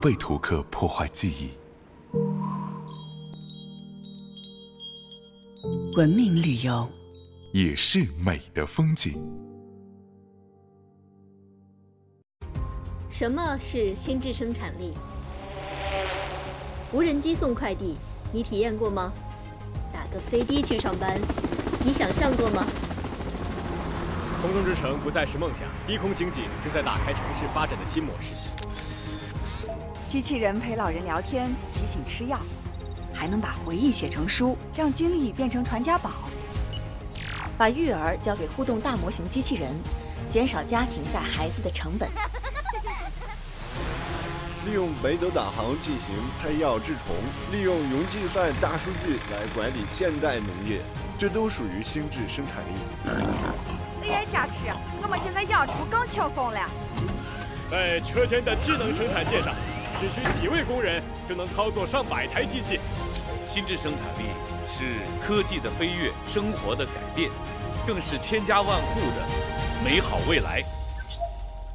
被图克破坏记忆。 文明旅游也是美的风景。 什么是心智生产力？无人机送快递，你体验过吗？打个飞的去上班，你想象过吗？ 空中之城不再是梦想，低空经济正在打开城市发展的新模式。 机器人陪老人聊天，提醒吃药，还能把回忆写成书，让经历变成传家宝。 把育儿交给互动大模型机器人，减少家庭带孩子的成本。 利用北斗导航进行配药治虫，利用云计算大数据来管理现代农业，这都属于心智生产力。 AI 加持，我们现在养猪更轻松了。 在车间的智能生产线上，只需几位工人就能操作上百台机器。 心智生产力是科技的飞跃，生活的改变，更是千家万户的美好未来。